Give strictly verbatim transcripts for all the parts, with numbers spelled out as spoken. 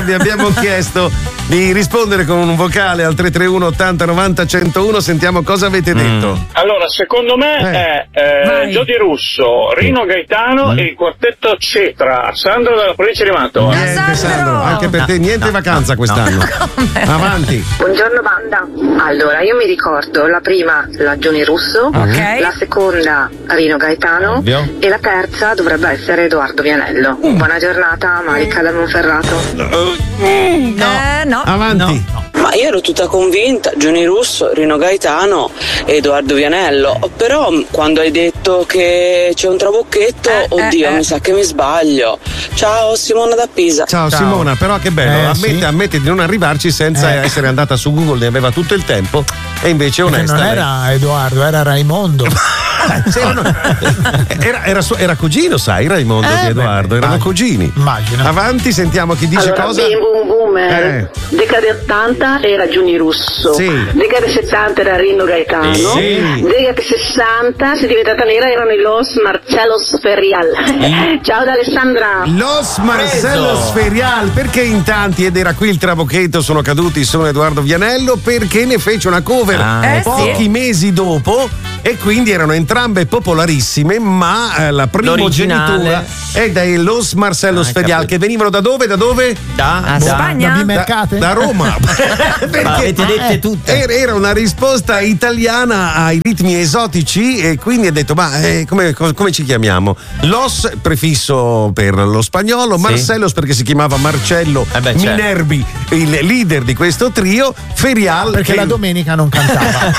vi abbiamo chiesto di rispondere con un vocale al tre tre uno ottanta novanta centouno. Sentiamo cosa avete detto. Mm. Allora, secondo me Eh. è eh, Giodi Russo, Rino Gaetano Mm. e il quartetto Cetra. Sandro dalla provincia di Mantova. Niente, Sandro, anche per te niente vacanza quest'anno. Avanti. Buongiorno banda. Allora, io mi ricordo la prima la Gioni Russo, Ok. la seconda Rino Gaetano Ovvio. e la terza dovrebbe essere Edoardo Vianello. Buona giornata, Marica da Monferrato. Eh, no. Avanti. Ma io ero tutta convinta, Gioni Russo, Rino Gaetano e Edoardo Vianello, però quando hai detto che c'è un trabocchetto, oddio, eh, eh. mi sa che mi sbaglio. Ciao, Simona da Pisa. Ciao, Simona, però che bello, Eh, ammette, sì. ammette di non arrivarci senza Eh. essere andata su Google, ne aveva tutto il tempo e invece è Perché onesta. non lei. era Edoardo, era Raimondo. C'erano- era, era, suo- era cugino, sai, Raimondo Eh, di Edoardo, beh, erano immagino. cugini. Immagino. Avanti, sentiamo chi dice allora, cosa. Bim Bum Boomer, Eh. decade ottanta era Giuni Russo, Sì. decade settanta era Rino Gaetano, Sì. decade sessanta se è diventata nera erano i Los Marcellos Ferial. Ciao da Alessandra. Los Marcello Sferial, perché in tanti, ed era qui il trabocchetto, sono caduti su Edoardo Vianello, perché ne fece una cover Ah. Eh, pochi sì. mesi dopo e quindi erano entrambe popolarissime, ma eh, la primogenitura L'originale. è dai Los Marcello Ah, Sferial, capito. che venivano da dove? Da dove? Da, Ah, da- Spagna? Da Da, Bimercate? da Roma. Perché Ma avete dette eh, tutte. era era una risposta italiana ai ritmi esotici e quindi ha detto ma eh, come, co- come ci chiamiamo? Los, prefisso per lo spagnolo, Sì. Marcellos perché si chiamava Marcello Eh beh, certo. Minerbi, il leader di questo trio, Ferial Perché che- la domenica non cantava.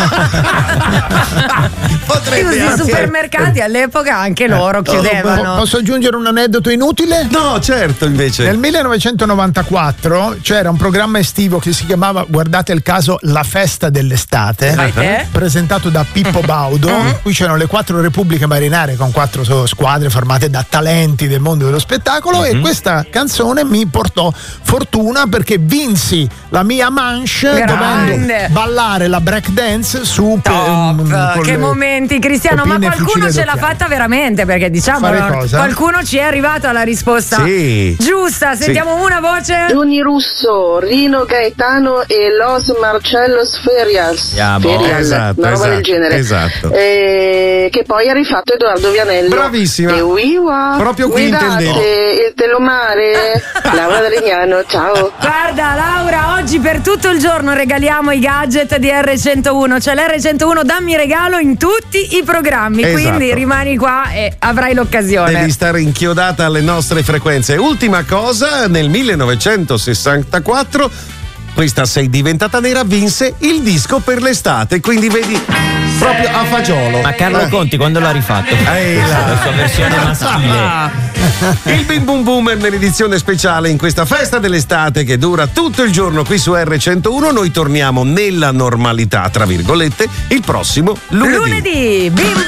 potrebbe Scusi, i anche- supermercati all'epoca anche loro Po- chiudevano. Posso aggiungere un aneddoto inutile? No, certo, invece. Nel millenovecentonovantaquattro c'era un programma estivo che si chiamava, guardate il caso, La festa dell'estate, Eh? presentato da Pippo Baudo. Qui c'erano le quattro repubbliche marinarie con quattro so- squadre formate da talenti del mondo dello spettacolo e questa canzone mi portò fortuna perché vinsi la mia manche Grande. dovendo ballare la break dance su Top, ehm, con che le momenti Cristiano, ma copine qualcuno fucile ce l'ha d'occhiale. fatta veramente, perché diciamo Fare cosa? qualcuno ci è arrivato alla risposta Sì. giusta. Sentiamo una voce. Giuni Russo, Rino Gaetano e Los Marcellos Ferials. Yeah, boh. Ferial, Esatto, una roba esatto, del genere. esatto. Eh, che poi ha rifatto Edoardo Vianello. Bravissima. E uiwa, Proprio qui mi date intendevo. il telomare. Laura da Legnano, ciao. Guarda Laura, oggi per tutto il giorno regaliamo i gadget di erre centouno. C'è l'erre centouno dammi regalo in tutti i programmi, Esatto. quindi rimani qua e avrai l'occasione. Devi stare inchiodata alle nostre frequenze. Ultima cosa, nel millenovecentosessantaquattro questa Sei diventata nera vinse il disco per l'estate, quindi vedi proprio a fagiolo. Ma Carlo Eh. Conti quando l'ha rifatto? Ehi là. La sua versione maschile. Il Bim Bum Boomer nell'edizione speciale in questa festa dell'estate che dura tutto il giorno qui su erre centouno. Noi torniamo nella normalità, tra virgolette, il prossimo lunedì. Lunedì, Bim